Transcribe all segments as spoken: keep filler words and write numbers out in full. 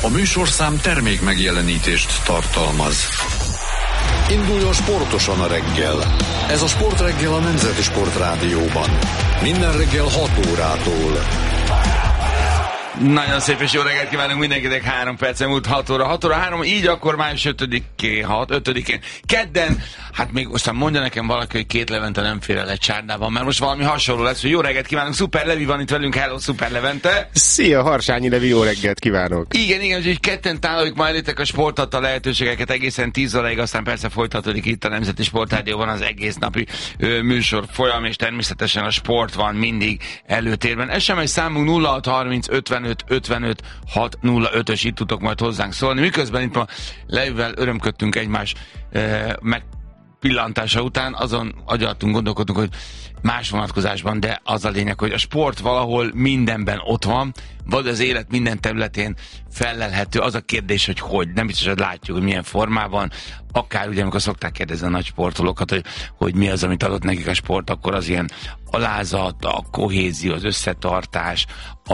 A műsorszám termék megjelenítést tartalmaz. Induljon sportosan a reggel. Ez a Sportreggel a Nemzeti Sportrádióban. Minden reggel hat órától. Nagyon szép és jó reggelt kívánunk mindenkinek, három percen múlt hat óra, hat óra három, így akkor május ötödikén, hat, ötödikén, kedden, hát még aztán mondja nekem valaki, hogy két Levente nem fér el egy csárdában, mert most valami hasonló lesz, hogy jó reggelt kívánunk, Szuper Levi van itt velünk, hello Szuper Levente. Szia, Harsányi Levi, jó reggelt kívánok. Igen, igen, úgyhogy ketten tálaljuk majd elétek a sport adta lehetőségeket egészen tíz óráig, aztán persze folytatódik itt a Nemzeti Sportrádióban az egész napi ö, műsor folyam, és természetesen a sport van mindig előtérben. es em es számunk nulla hat harminc ötvenöt ötvenöt hat nulla ötös, itt tudtok majd hozzánk szólni. Miközben itt ma Levivel örömködtünk egymás eh, megpillantása után, azon agyaltunk, gondolkodtunk, hogy más vonatkozásban, de az a lényeg, hogy a sport valahol mindenben ott van, vagy az élet minden területén fellelhető. Az a kérdés, hogy hogy. Nem biztos, hogy látjuk, hogy milyen formában. Akár ugye, amikor szokták kérdezni a nagy sportolókat, hogy, hogy mi az, amit adott nekik a sport, akkor az ilyen alázat, a kohézió, az összetartás, a,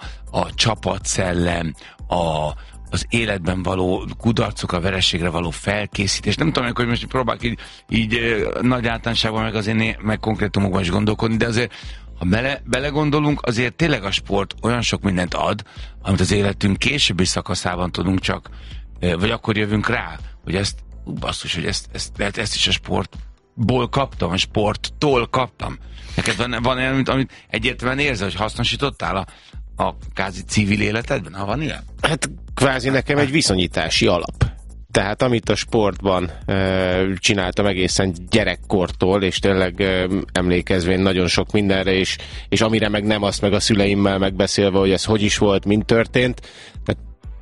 a csapatszellem, a az életben való kudarcok, a vereségre való felkészítés. Nem tudom, hogy most próbálok így, így nagy általánosságban, meg azért meg konkrétumokban is gondolkodni, de azért, ha bele, belegondolunk, azért tényleg a sport olyan sok mindent ad, amit az életünk későbbi szakaszában tudunk csak, vagy akkor jövünk rá, hogy ezt, basszus, hogy ezt, ezt, ezt, ezt is a sportból kaptam, a sporttól kaptam. Neked van, van olyan, amit, amit egyértelműen érzel, hogy hasznosítottál a a kázi civil életedben, ha van ilyen? Hát kvázi nekem egy viszonyítási alap. Tehát amit a sportban e, csináltam egészen gyerekkortól, és tényleg e, emlékezvén nagyon sok mindenre, és, és amire meg nem, azt meg a szüleimmel megbeszélve, hogy ez hogy is volt, mint történt. Tehát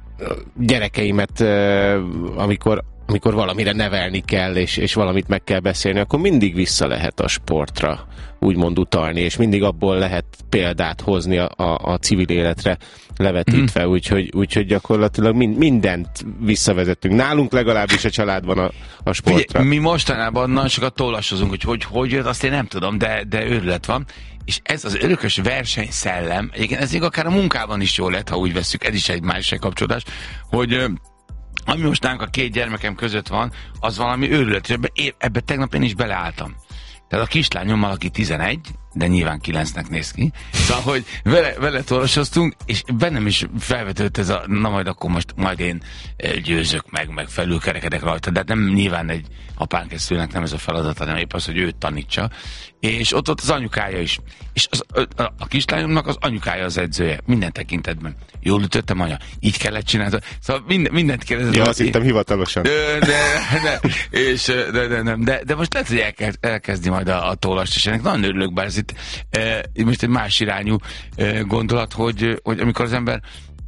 gyerekeimet, e, amikor amikor valamire nevelni kell, és, és valamit meg kell beszélni, akkor mindig vissza lehet a sportra úgymond utalni, és mindig abból lehet példát hozni a, a, a civil életre levetítve, mm. úgyhogy, úgyhogy gyakorlatilag mind, mindent visszavezetünk. Nálunk legalábbis a családban a, a sportra. Figyelj, mi mostanában nagyon sokat tollasozunk, hogy hogy, hogy jött, azt én nem tudom, de, de őrület van. És ez az örökös versenyszellem, egyébként ez még akár a munkában is jól lett, ha úgy vesszük, ez is egy másik kapcsolódás, hogy ami most nálunk a két gyermekem között van, az valami őrület, és ebbe, ebbe tegnap én is beleálltam. Tehát a kislányommal, aki tizenegy, de nyilván kilencnek néz ki, szóval, hogy vele, vele tolosoztunk, és bennem is felvetődött ez a, na majd akkor most majd én győzök meg, meg felülkerekedek rajta, de hát nem nyilván egy apánk szülnek nem ez a feladat, hanem épp az, hogy őt tanítsa. És ott ott az anyukája is. És az, a, a kislányomnak az anyukája az edzője, minden tekintetben. Jól ütöttem, anya? Így kellett csinálni. Szóval minden, mindent kérdezett. Ja, azt hittem hivatalosan. De, de, de, és, de, de, de, de, de most lehet, hogy elkezd, elkezdi majd a, a tollast, és ennek nagyon örülök, bár ez itt e, most egy más irányú e, gondolat, hogy, hogy amikor az ember,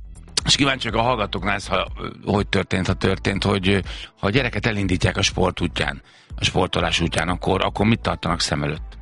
és kíváncsiak a hallgatóknál ez, ha, hogy történt, ha történt, hogy ha a gyereket elindítják a sport útján, a sportolás útján, akkor, akkor mit tartanak szem előtt?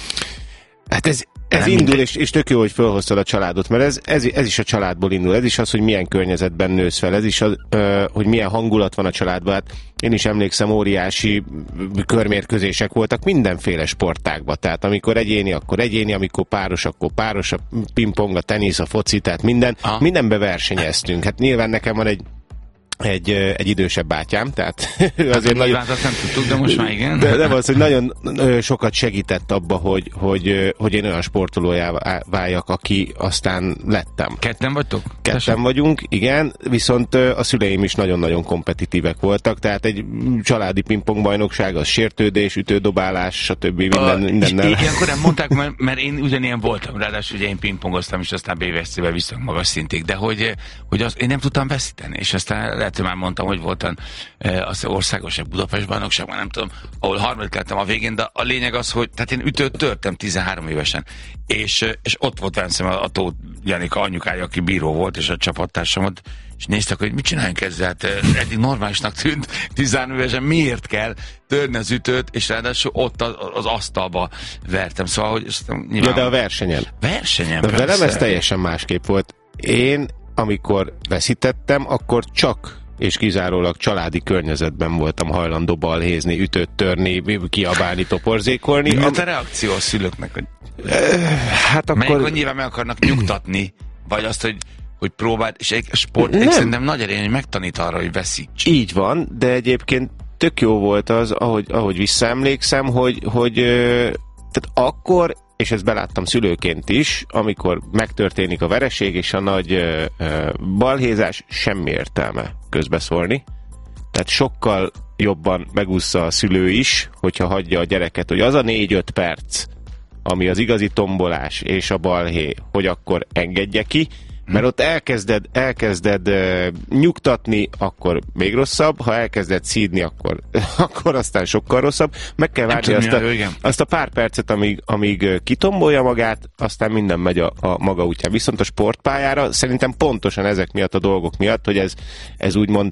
Hát ez, ez indul, és, és tök jó, hogy felhoztad a családot, mert ez, ez, ez is a családból indul, ez is az, hogy milyen környezetben nősz fel, ez is az, hogy milyen hangulat van a családban. Hát én is emlékszem, óriási körmérkőzések voltak mindenféle sportágban, tehát amikor egyéni, akkor egyéni, amikor páros, akkor páros, a pingpong, a tenisz, a foci, tehát minden, ah. mindenbe versenyeztünk. Hát nyilván nekem van egy Egy, egy idősebb bátyám, tehát azért hát nagyon... azt nem tudtuk, de most már igen. De nem az, hogy nagyon sokat segített abba, hogy, hogy, hogy én olyan sportolójá váljak, aki aztán lettem. Ketten vagytok? Ketten Tessék. vagyunk, igen, viszont a szüleim is nagyon-nagyon kompetitívek voltak, tehát egy családi pingpongbajnokság, az sértődés, ütődobálás, stb. Minden, mindennel. Ilyenkor nem mondták, mert, mert én ugyanilyen voltam, ráadásul ugye én pingpongoztam, és aztán bé vé es cé-vel viszont magas szintig, de hogy, hogy az, én nem tudtam veszíteni, és aztán lehet, hogy már mondtam, hogy voltam e, az országosabb Budapest bajnokságban, nem tudom, ahol harmadik lettem a végén, de a lényeg az, hogy tehát én ütőt törtem tizenhárom évesen, és, és ott volt velem szemben a Tóth Janika anyukája, aki bíró volt, és a csapattársamat, és néztek, hogy mit csináljunk ezzel, hát eddig normálisnak tűnt, tizenhárom évesen miért kell törni az ütőt, és ráadásul ott az, az asztalba vertem, szóval, hogy nyilván... Ja, de a versenyen. Versenyen, de velem ez teljesen másképp volt. Én amikor veszítettem, akkor csak és kizárólag családi környezetben voltam hajlandó balhézni, ütőt törni, kiabálni, toporzékolni. Mi volt a reakció a szülőknek? Hogy... Hát akkor... Melyik, hogy nyilván meg akarnak nyugtatni, vagy azt, hogy hogy próbáld, és egy sport egy szerintem nagy erény, hogy megtanít arra, hogy veszíts. Így van, de egyébként tök jó volt az, ahogy, ahogy visszaemlékszem, hogy, hogy tehát akkor, és ezt beláttam szülőként is, amikor megtörténik a vereség és a nagy ö, ö, balhézás, semmi értelme közbeszólni. Tehát sokkal jobban megúszza a szülő is, hogyha hagyja a gyereket, hogy az a négy-öt perc, ami az igazi tombolás és a balhé, hogy akkor engedje ki, mert ott elkezded, elkezded uh, nyugtatni, akkor még rosszabb, ha elkezded szídni, akkor, akkor aztán sokkal rosszabb. Meg kell várni azt a, azt a pár percet, amíg, amíg kitombolja magát, aztán minden megy a, a maga útján. Viszont a sportpályára szerintem pontosan ezek miatt a dolgok miatt, hogy ez, ez úgymond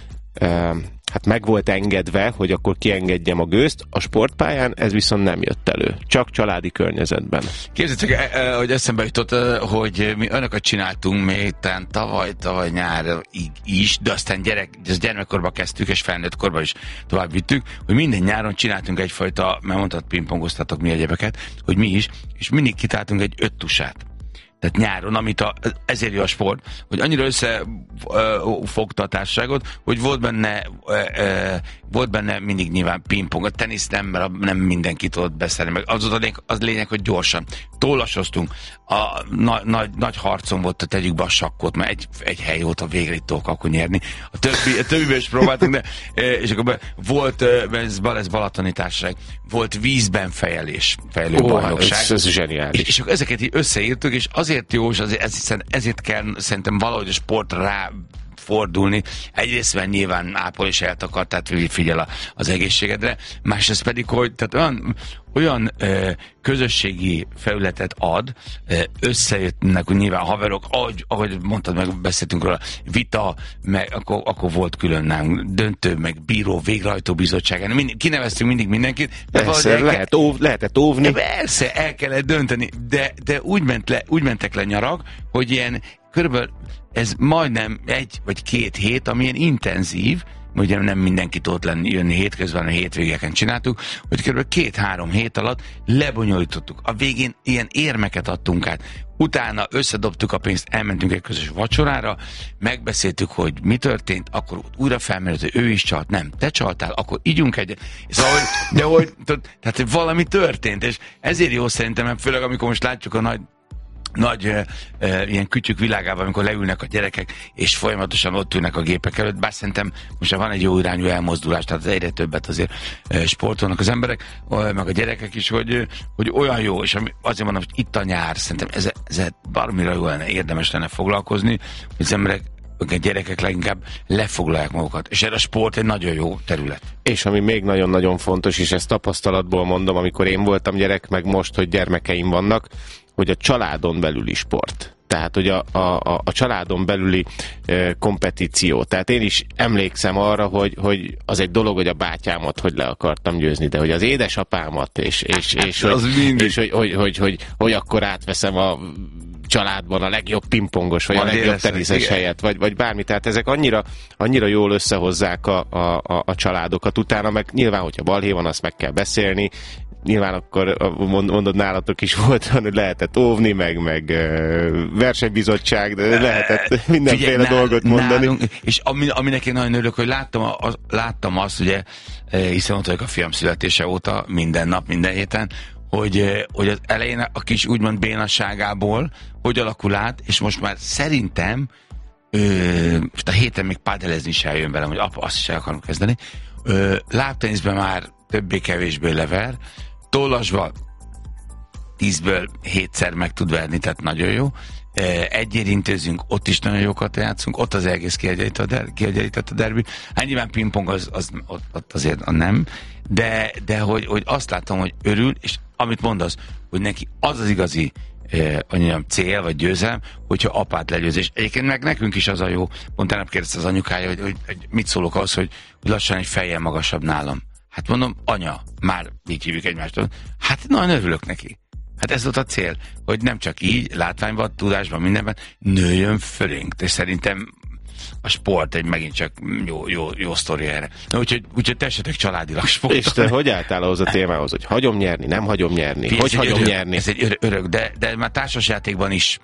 uh, hát meg volt engedve, hogy akkor kiengedjem a gőzt, a sportpályán ez viszont nem jött elő. Csak családi környezetben. Képzeljétek, hogy eszembe jutott, hogy mi önöket csináltunk még tavaly, tavaly nyárig is, de aztán gyerek, ezt gyermekkorban kezdtük, és felnőtt korban is tovább vittük, hogy minden nyáron csináltunk egyfajta, mert mondtad, pingpongoztatok mi egyebeket, hogy mi is, és mindig kitáltunk egy öt tusát. Tehát nyáron, amit a, ezért jó a sport, hogy annyira összefogta a társaságot, hogy volt benne, ö, ö, volt benne mindig nyilván pingpong, a tenisz nem, mert nem mindenki tudott beszélni, meg az, az, az lényeg, hogy gyorsan. Tollasoztunk, a na, nagy, nagy harcon volt, hogy tegyük be a sakkot, mert egy, egy hely volt a végre itt tudok akkor nyerni. A többi, a többiben is próbáltunk, de és akkor be, volt, ez, ez balatoni társaság, volt vízben fejelés, fejlő oh, bajnokság. Ez, ez zseniális. És, és akkor ezeket így összeírtuk, és azért jó, és azért, ezért, ezért kell szerintem valahogy a sportra rá fordulni. Egyrészt, mert nyilván ápol és eltakar, tehát figyel a, az egészségedre, másrészt pedig, hogy tehát olyan, olyan ö, közösségi felületet ad, ö, összejöttnek, hogy nyilván haverok, ahogy, ahogy mondtad, meg beszéltünk róla, vita, meg akkor, akkor volt külön nálunk döntő, meg bíró, végrehajtó bizottságán, mind, kineveztünk mindig mindenkit. De persze, el, lehet óv, lehetett óvni. Persze, el kellett dönteni, de, de úgy, ment le, úgy mentek le nyarak, hogy ilyen körülbelül ez majdnem egy vagy két hét, ami ilyen intenzív, ugye nem mindenki tudott lenni, jönni hétközben, a hétvégeken csináltuk, hogy kb. két-három hét alatt lebonyolítottuk. A végén ilyen érmeket adtunk át. Utána összedobtuk a pénzt, elmentünk egy közös vacsorára, megbeszéltük, hogy mi történt, akkor újra felmerült, hogy ő is csalt, nem, te csaltál, akkor ígyunk egyet. Szóval, de hogy, tehát valami történt, és ezért jó szerintem, mert főleg amikor most látjuk a nagy nagy e, e, ilyen kütyük világában, amikor leülnek a gyerekek, és folyamatosan ott ülnek a gépek előtt, bár szerintem most van egy jó irányú elmozdulás, tehát az egyre többet azért e, sportolnak az emberek, meg a gyerekek is, hogy, hogy olyan jó, és azért mondom, hogy itt a nyár, szerintem ez, ez baromira jó lenne, érdemes lenne foglalkozni, hogy az emberek, a gyerekek leginkább lefoglalják magukat, és erre a sport egy nagyon jó terület. És ami még nagyon-nagyon fontos, és ezt tapasztalatból mondom, amikor én voltam gyerek, meg most, hogy gyermekeim vannak, hogy a családon belüli sport. Tehát, hogy a, a, a családon belüli e, kompetíció. Tehát én is emlékszem arra, hogy, hogy az egy dolog, hogy a bátyámat hogy le akartam győzni, de hogy az édesapámat, és, és, és, hát, hogy, és hogy, hogy, hogy, hogy, hogy akkor átveszem a családban a legjobb pingpongos, vagy Majd a legjobb teniszes helyet, vagy, vagy bármi. Tehát ezek annyira, annyira jól összehozzák a, a, a, a családokat. Utána meg nyilván, hogyha balhé van, azt meg kell beszélni. Nyilván akkor mondod, nálatok is volt, hogy lehetett óvni, meg, meg versenybizottság, de lehetett mindenféle Figyelj, dolgot mondani. Nálunk, és ami, aminek én nagyon örülök, hogy láttam, az, láttam azt, ugye, hiszen ott vagyok a fiam születése óta, minden nap, minden héten, hogy, hogy az elején a kis úgymond bénasságából hogy alakul át, és most már szerintem ö, a héten még pádelezni is eljön velem, hogy apa, azt is el akarom kezdeni. Ö, lábteniszben már többé-kevésbé lever, tollasban tízből hétszer meg tud verni, tehát nagyon jó. Egyérintőzünk, ott is nagyon jókat játszunk, ott az egész kiegyenlített a, der, kiegyenlített a derbi. Hát nyilván pingpong az, az ott, ott azért a nem, de, de hogy, hogy azt látom, hogy örül, és amit mondasz, hogy neki az az igazi eh, anyám cél, vagy győzelem, hogyha apát legyőz. És egyébként meg nekünk is az a jó, pont tegnap kérdezte az anyukája, hogy, hogy, hogy mit szólok ahhoz, hogy, hogy lassan egy fejjel magasabb nálam. Hát mondom, anya, már így hívjuk egymástól. Hát nagyon örülök neki. Hát ez volt a cél, hogy nem csak így, látványban, tudásban, mindenben nőjön fölénk. És szerintem a sport egy megint csak jó, jó, jó sztori erre. Na, úgyhogy, úgyhogy tessetek családilag sportolni. És te hogy álltál ahhoz a témához, hogy hagyom nyerni, nem hagyom nyerni? Hogy, hogy hagyom örök, nyerni? Ez egy örök, de, de már társasjátékban is,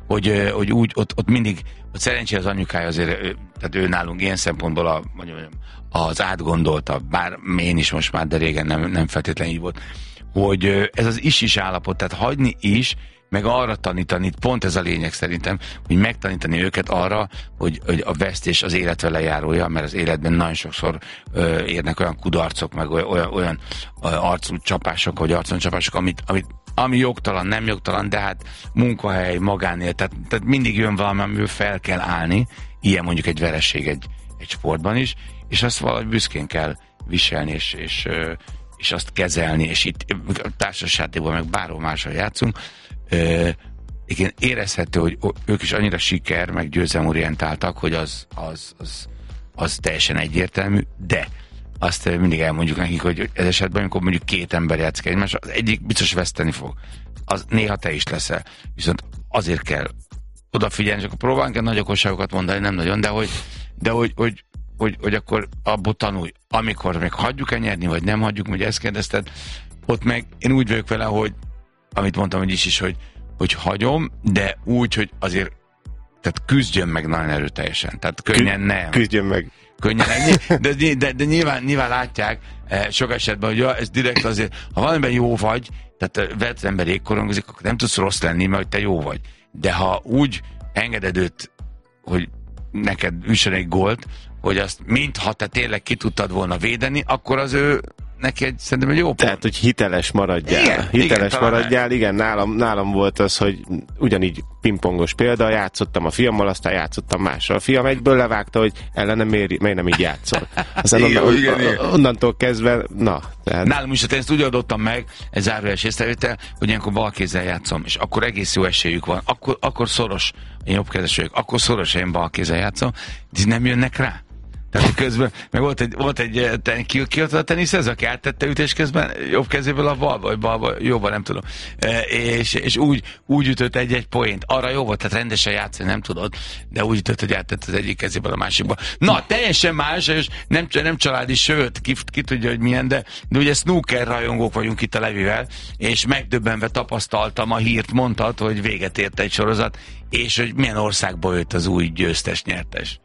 hogy, hogy úgy, ott, ott mindig, ott szerencsére az anyukája azért, tehát ő nálunk ilyen szempontból a, mondjam, az átgondolta, bár én is most már, de régen nem, nem feltétlenül így volt, hogy ez az is-is állapot, tehát hagyni is, meg arra tanítani, pont ez a lényeg szerintem, hogy megtanítani őket arra, hogy, hogy a vesztés az élet vele járója, mert az életben nagyon sokszor ö, érnek olyan kudarcok, meg olyan, olyan arcú csapások, vagy arcon csapások, amit, amit, ami jogtalan, nem jogtalan, de hát munkahely, magánél, tehát, tehát mindig jön valami, amiből fel kell állni, ilyen mondjuk egy vereség egy, egy sportban is, és azt valahogy büszkén kell viselni, és, és, és azt kezelni, és itt társasjátékban, meg bárhol máshol játszunk, Uh, igen, érezhető, hogy ők is annyira siker, meg győzelemorientáltak, hogy az, az, az, az teljesen egyértelmű, de azt mindig elmondjuk nekik, hogy ez esetben, amikor mondjuk két ember játszik egymás, az egyik biztos veszteni fog. Az néha te is leszel. Viszont azért kell odafigyelni, csak próbálunk kell nagy okosságokat mondani, nem nagyon, de hogy, de hogy, hogy, hogy, hogy akkor abból tanulj. Amikor még hagyjuk-e nyerni, vagy nem hagyjuk, hogy ezt kérdezted, ott meg én úgy vagyok vele, hogy amit mondtam, hogy is is, hogy, hogy hagyom, de úgy, hogy azért tehát küzdjön meg nagyon erőteljesen. Tehát könnyen nem. Küzdjön meg. Könnyen ennyi, de, de, de nyilván, nyilván látják eh, sok esetben, hogy ja, ez direkt azért, ha valamiben jó vagy, tehát veled az ember égkorongozik, akkor nem tudsz rossz lenni, mert hogy te jó vagy. De ha úgy engeded őt, hogy neked üssön egy gólt, hogy azt mintha te tényleg ki tudtad volna védeni, akkor az ő neki egy, szerintem egy jó pont. Tehát, hogy hiteles maradjál. Igen, hiteles igen, maradjál, igen, nálam, nálam volt az, hogy ugyanígy pingpongos példa, játszottam a fiammal, aztán játszottam mással. A fiam egyből levágta, hogy ellenem miért, miért nem így játszol. Aztán igen, onnan, igen, igen. onnantól kezdve, na. Tehát... Nálam is, én ezt úgy adottam meg, egy zárójeles észrevétel, hogy ilyenkor balkézzel játszom, és akkor egész jó esélyük van. Akkor, akkor szoros, én jobbkezes vagyok, akkor szoros, én balkézzel játszom, de nem jönnek rá. Tehát közben, meg volt egy, volt egy ten, ki, ki ott a teniszez, aki áttette ütés közben jobb kezéből a balba, vagy balba, jobban nem tudom. E, és, és úgy, úgy ütött egy-egy poént. Arra jó volt, tehát rendesen játszani nem tudod, de úgy ütött, hogy áttett az egyik kezéből a másikba. Na, teljesen más, és nem, nem családi, sőt, ki, ki tudja, hogy milyen, de, de ugye snooker rajongók vagyunk itt a Levivel, és megdöbbenve tapasztaltam a hírt, mondtad, hogy véget ért egy sorozat, és hogy milyen országból jött az új győztes, nyertes.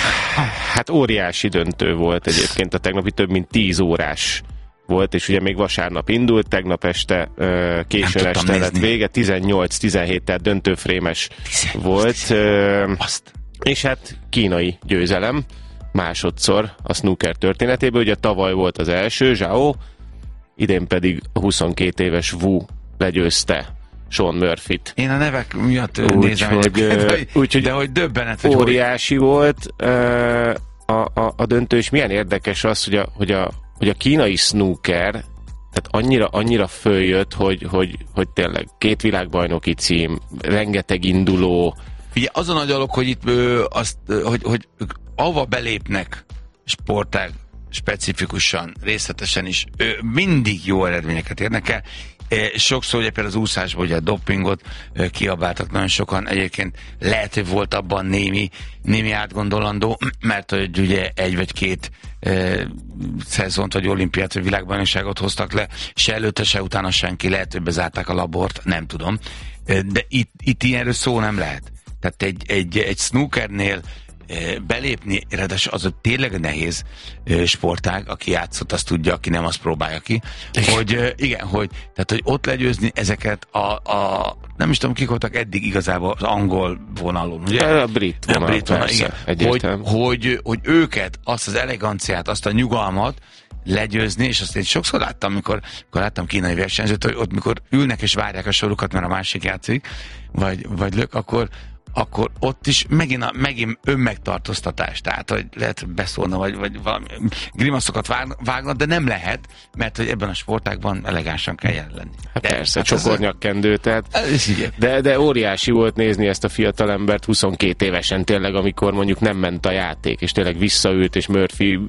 Hát óriási döntő volt egyébként a tegnapi, több mint tíz órás volt, és ugye még vasárnap indult, tegnap este későn este lett vége, tizennyolc tizenhét, tehát döntőfrémes volt. Azt. És hát kínai győzelem másodszor a snooker történetében, ugye tavaly volt az első, Zhao, idén pedig a huszonkét éves Wu legyőzte Sean Murphyt. Én a nevek miatt úgy, nézem, hogy, hogy, úgy, hogy de hogy döbbenet. Hogy óriási hogy... volt uh, a, a, a döntő, és milyen érdekes az, hogy a, hogy a, hogy a kínai snooker tehát annyira, annyira följött, hogy, hogy, hogy tényleg két világbajnoki cím, rengeteg induló. Ugye az a nagy alok, hogy itt ö, azt, ö, hogy, hogy ők ahova belépnek sportág specifikusan, részletesen is, ö, mindig jó eredményeket érnek el. Sokszor ugye például az úszásban ugye a dopingot kiabáltak nagyon sokan, egyébként lehet, hogy volt abban némi, némi átgondolandó, mert hogy ugye egy vagy két e, szezont, vagy olimpiát, vagy világbajnokságot hoztak le, se előtte, se utána senki, lehet, hogy bezárták a labort, nem tudom, de itt, itt ilyenről szó nem lehet. Tehát egy, egy, egy snookernél belépni, ráadásul az tényleg nehéz sportág, aki játszott, azt tudja, aki nem, azt próbálja ki, hogy igen, hogy, tehát, hogy ott legyőzni ezeket a, a nem is tudom, kik voltak eddig igazából az angol vonalon, ugye? A brit vonal, a brit vonal, persze, igen. Hogy, hogy, hogy őket, azt az eleganciát, azt a nyugalmat legyőzni, és azt én sokszor láttam, amikor, amikor láttam kínai versenyzőt, hogy ott, mikor ülnek és várják a sorukat, mert a másik játszik, vagy, vagy lök, akkor akkor ott is megint, a, megint önmegtartóztatás, tehát, hogy lehet, hogy beszólna, vagy, vagy valami grimaszokat vágna, de nem lehet, mert hogy ebben a sportágban elegánsan kell jelen lenni. Hát de, persze, hát csokornyakkendő, tehát, ez de, de óriási volt nézni ezt a fiatalembert huszonkét évesen tényleg, amikor mondjuk nem ment a játék, és tényleg visszaült, és Murphy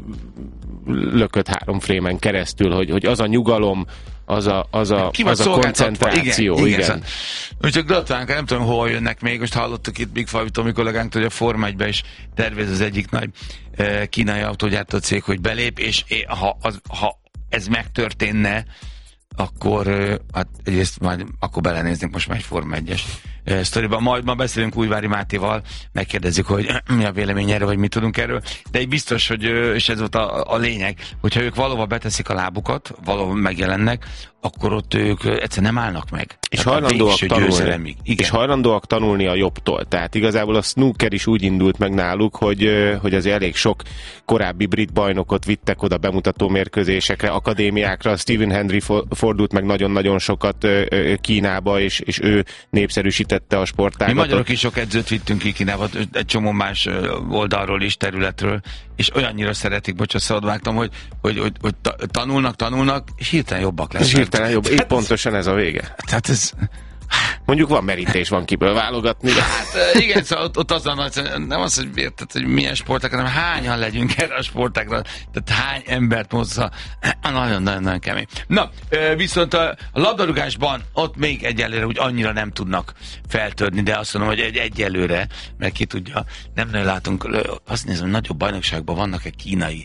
lökött három frémen keresztül, hogy, hogy az a nyugalom, az a, az a, az a koncentráció. Igen, igen. igen. Úgyhogy gratulálunk, nem tudom, hol jönnek még. Most hallottuk itt Big Fabi Tomi kollégánktól, hogy a Forma egyben is tervez az egyik nagy eh, kínai autógyártó cég, hogy belép, és eh, ha, az, ha ez megtörténne, akkor eh, hát egyrészt majd akkor belenéznénk most már egy Forma egyes uh, sztoriban. Majd ma beszélünk Újvári Mátéval, megkérdezzük, hogy mi a vélemény erről, vagy mit tudunk erről. De egy biztos, hogy, és ez volt a, a lényeg, hogyha ők valóban beteszik a lábukat, valóban megjelennek, akkor ott ők egyszerűen nem állnak meg. És hajlandóak, tanulni, és hajlandóak tanulni a jobbtól. Tehát igazából a snooker is úgy indult meg náluk, hogy, hogy azért elég sok korábbi brit bajnokot vittek oda bemutató mérkőzésekre, akadémiákra. Stephen Hendry fordult meg nagyon-nagyon sokat Kínába, és, és ő népszerűsítette a sportágat. Mi magyarok is sok edzőt vittünk ki Kínába, egy csomó más oldalról is, területről, és olyannyira szeretik, bocsánat, szabadvágtam, hogy, hogy, hogy, hogy tanulnak, tanulnak, és hirtelen jobbak lesznek. Hirtelen jobb. Itt pontosan ez a vége. Tehát ez... Mondjuk van merítés, van kiből válogatni. De... Hát igen, szóval ott, ott az a nagy, nem az, hogy, érted, hogy milyen sportákra, hanem hányan legyünk erre a sportákra, tehát hány embert mozza, nagyon-nagyon kemény. Na, viszont a labdarúgásban ott még egyelőre úgy annyira nem tudnak feltörni, de azt mondom, hogy egy egyelőre, mert ki tudja, nem nagyon látunk, azt nézem, hogy nagyobb bajnokságban vannak-e kínai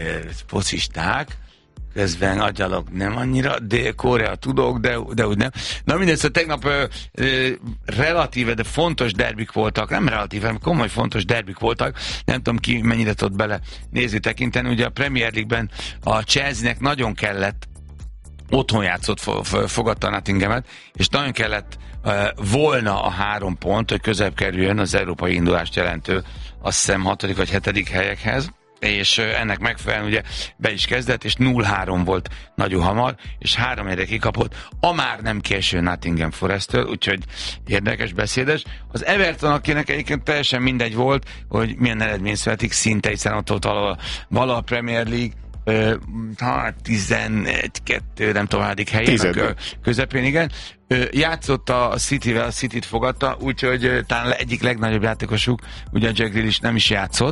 focisták, közben agyalok nem annyira, de Korea tudok, de, de úgy nem. Na mindegy, szóval tegnap ö, ö, relatíve, de fontos derbik voltak, nem relatíve, hanem komoly fontos derbik voltak, nem tudom ki mennyire tudott bele nézni, tekinteni. Ugye a Premier League-ben a Chelsea-nek nagyon kellett, otthon játszott, fogadta a Nottinghamet, és nagyon kellett uh, volna a három pont, hogy közelebb kerüljön az európai indulást jelentő, azt hiszem hatodik vagy hetedik helyekhez, és ennek megfelelően ugye be is kezdett, és nulla három volt nagyon hamar, és három egyre kikapott, a már nem késő Nottingham Forest-től, úgyhogy érdekes, beszédes. Az Everton, akinek egyébként teljesen mindegy volt, hogy milyen eredmény születik, szinte, hiszen ott volt valahol, valahol a Premier League hát tizenegy kettő, nem tudom, hádik helyen, közepén, igen. Játszott a Cityvel, a Cityt fogadta, úgyhogy talán egyik legnagyobb játékosuk, ugye Jack Grealish nem is játszott,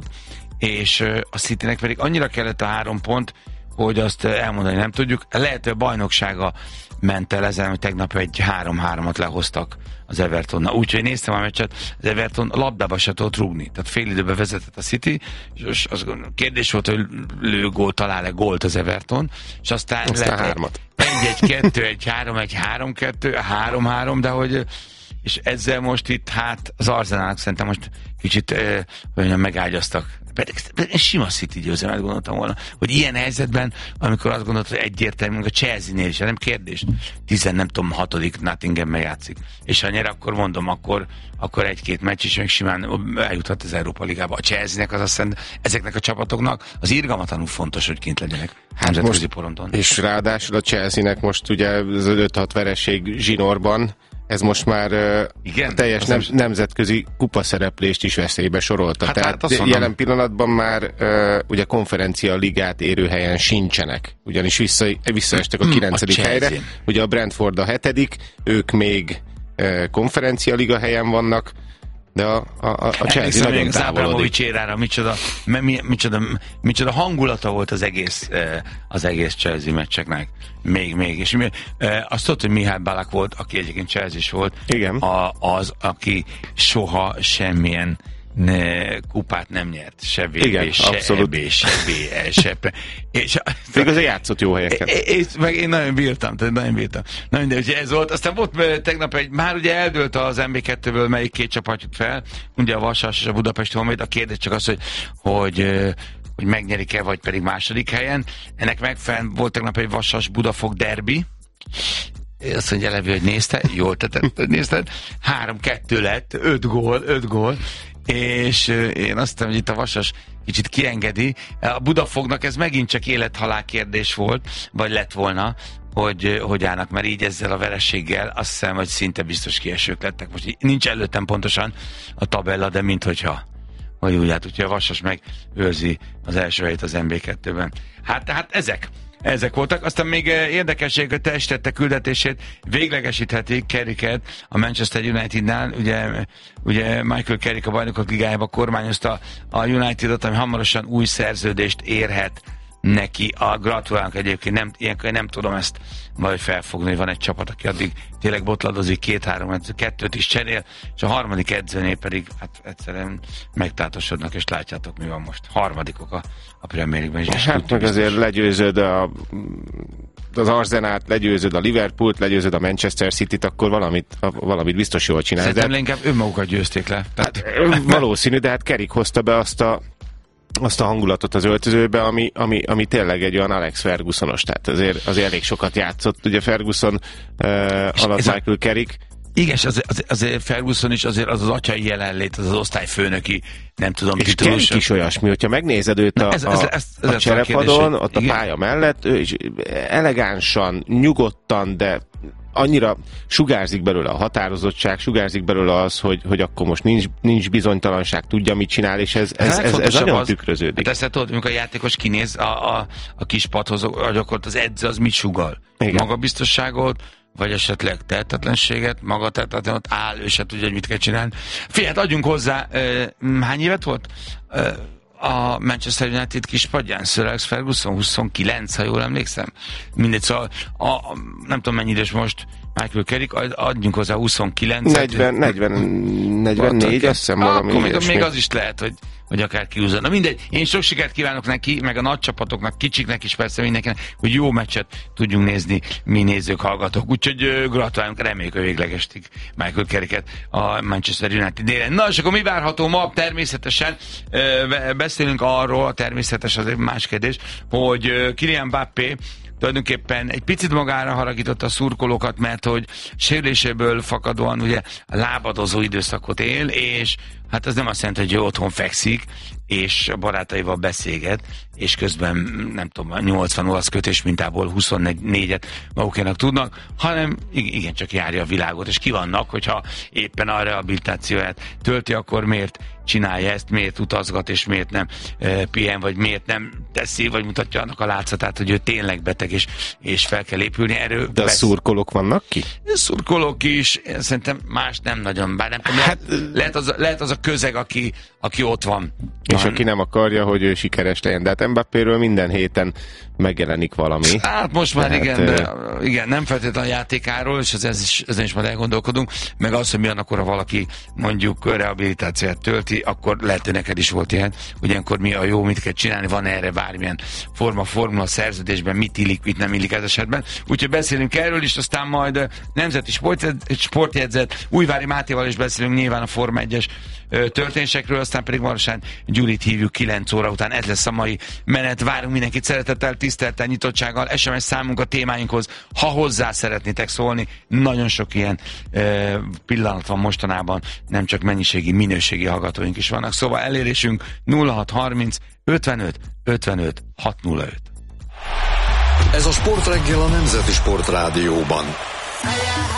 és a Citynek pedig annyira kellett a három pont, hogy azt elmondani nem tudjuk. Lehet, hogy a bajnoksága ment el ezen, hogy tegnap egy három hármat lehoztak az Evertonnal. Úgyhogy néztem a meccset, az Everton labdába se tudott rúgni. Tehát fél időben vezetett a City, és az kérdés volt, hogy lő gól, talál-e gólt az Everton, és aztán, aztán hármat. egy egy kettő, egy három, egy három kettő, három három, de hogy és ezzel most itt, hát az Arsenalnak szerintem most kicsit eh, olyan megágyaztak. Pedig, pedig sima City győzelmet gondoltam volna, hogy ilyen helyzetben, amikor azt gondoltam, hogy egyértelmű, a Chelsea-nél is, nem kérdés, tizen nem tudom, hatodik Nottinghamben játszik. És ha nyer, akkor mondom, akkor, akkor egy-két meccs is még simán eljuthat az Európa Ligába. A Chelsea-nek az azt hiszem, ezeknek a csapatoknak az irgalmatlanul fontos, hogy kint legyenek. Hát most, és ráadásul a Chelsea-nek most ugye az öt-hat vereség zsinórban, ez most már igen, a teljes nem, nemzetközi kupaszereplést is veszélybe sorolta. Hát, Tehát hát jelen pillanatban már uh, ugye konferencia ligát érő helyen sincsenek. Ugyanis vissza, visszaestek a kilencedik a helyre. Ugye a Brentford a hetedik, ők még uh, konferencia liga helyen vannak, de a, a, a Chelsea nagyon távolodik. Érára, micsoda, mi, micsoda, micsoda hangulata volt az egész, az egész Chelsea meccseknek. Még, még. És mi, azt tudod, hogy Mihály Balak volt, aki egyébként Chelsea is volt, igen. A, az, aki soha semmilyen ne, kupát nem nyert. Se vé bé, igen, se abszolút. é bé, se bé el, se pre... És igaz, játszott jó helyeken. És meg én nagyon bírtam, tehát nagyon bírtam. Na mindegy, ugye ez volt. Aztán volt tegnap egy, már ugye eldőlt az em bé kettőből, melyik két csapat jut fel, ugye a Vasas és a Budapesti Honvéd. A kérdés csak az, hogy, hogy hogy megnyerik-e, vagy pedig második helyen. Ennek megfelelően volt tegnap egy Vasas Budafok derbi. Azt mondja Levi, hogy nézte, jól tetted, nézted. három kettő lett, öt gól, öt gól. És én azt hiszem, hogy itt a Vasas kicsit kiengedi. A Budafoknak ez megint csak élet-halál kérdés volt, vagy lett volna, hogy, hogy állnak, mert így ezzel a vereséggel azt hiszem, hogy szinte biztos kiesők lettek. Most nincs előttem pontosan a tabella, de minthogyha vagy úgy, hát úgyhogy a Vasas meg őrzi az első helyét az em bé kettőben. Hát tehát ezek. Ezek voltak. Aztán még érdekesség, hogy teljesítette küldetését, véglegesíthetik Carricket a Manchester Unitednál. Ugye, ugye Michael Carrick a Bajnokok Ligájában kormányozta a Unitedot, ami hamarosan új szerződést érhet neki. A gratulálunk egyébként, nem, ilyenkor nem tudom ezt majd felfogni, hogy van egy csapat, aki addig tényleg botladozik, két-három edző, kettőt is cserél, és a harmadik edzőnél pedig hát egyszerűen megtátosodnak, és látjátok, mi van most. Harmadikok a, a Premier League-ben. Hát meg azért legyőződ a az Arsenalt, legyőzöd a Liverpoolt, legyőzöd a Manchester Cityt, akkor valamit, valamit biztos jól csinálsz. Szerintem de... inkább önmagukat győzték le. Tehát... Hát, valószínű, de hát Carrick hozta be azt a azt a hangulatot az öltözőbe, ami, ami, ami tényleg egy olyan Alex Fergusonos, tehát azért, azért elég sokat játszott, ugye Ferguson uh, alatt Michael a... Carrick. Igen, és azért, azért, azért Ferguson is azért az az atyai jelenlét, az az osztályfőnöki, nem tudom, és Carrick is olyasmi, hogyha megnézed őt a, ez, ez, ez, ez a cserepadon, a ott igen? a pálya mellett, ő is elegánsan, nyugodtan, de annyira sugárzik belőle a határozottság, sugárzik belőle az, hogy, hogy akkor most nincs, nincs bizonytalanság, tudja, mit csinál, és ez, ez, ez, ez nagyon az, tükröződik. Hát ezt tudod, amikor a játékos kinéz a, a, a kis padhoz, hogy akkor az edző az mit sugal? Igen. Magabiztosságot, vagy esetleg tehetetlenséget, maga tehetetlen, ott áll, ő se tudja, hogy mit kell csinálni. Figyelj, hát adjunk hozzá, hány évet volt? A Manchester United kispadján Sir Alex Ferguson huszonkilenc, ha jól emlékszem. Mindegy, szóval a, a, nem tudom mennyi idős most Michael Carrick, adjunk hozzá huszonkilenc. negyven, negyven, negyvennégy, azt hiszem valami akkor még, még az is lehet, hogy, hogy akár kiúzza. Na mindegy, én sok sikert kívánok neki, meg a nagy csapatoknak, kicsiknek is persze mindenkinek, hogy jó meccset tudjunk nézni mi nézők, hallgatók. Úgyhogy gratulálunk, reméljük, hogy véglegestik Michael Carricket a Manchester United délen. Na és akkor mi várható ma? Természetesen beszélünk arról, természetes az egy más kérdés, hogy Kylian Mbappé tulajdonképpen egy picit magára haragította a szurkolókat, mert hogy sérüléséből fakadóan ugye lábadozó időszakot él, és hát az nem azt jelenti, hogy ő otthon fekszik, és a barátaival beszélget, és közben nem tudom, nyolcvan olasz kötés mintából huszonnégyet magukénak tudnak, hanem igen, csak járja a világot, és ki vannak, hogyha éppen a rehabilitációját tölti, akkor miért csinálja ezt, miért utazgat, és miért nem e, pihen, vagy miért nem teszi, vagy mutatja annak a látszatát, hogy ő tényleg beteg, és, és fel kell épülni. Erről de a besz... szurkolók vannak ki? Szurkolók is, szerintem más nem nagyon, bár nem tudom, hát, lehet, lehet, az, lehet az a közeg, aki, aki ott van. És van. Aki nem akarja, hogy ő sikeres legyen. De hát Mbappéről minden héten megjelenik valami. Hát most már tehát, igen, de igen, nem feltétlenül a játékáról, és ez is, ezen is majd elgondolkodunk, meg az, hogy milyen akkor, ha valaki mondjuk rehabilitációt tölti, akkor lehet, hogy neked is volt ilyen, hogy ilyenkor mi a jó, mit kell csinálni, van erre bármilyen forma, formula, szerződésben, mit illik, mit nem illik ez esetben. Úgyhogy beszélünk erről is, aztán majd nemzeti sportjegyzet, Újvári Mátéval is beszélünk nyilván a Forma egyes történésekről, aztán pedig valószínűleg Gyurit hívjuk kilenc óra után, ez lesz a mai menet. Várunk mindenkit szeretettel, tisztelettel, nyitottsággal, es em es számunk a témáinkhoz, ha hozzá szeretnétek szólni, nagyon sok ilyen e, pillanat van mostanában, nem csak mennyiségi, minőségi hallgatóink is vannak, szóval elérésünk nulla hat harminc ötvenöt ötvenöt hatszázöt. Ez a Sportreggel a Nemzeti Sportrádióban.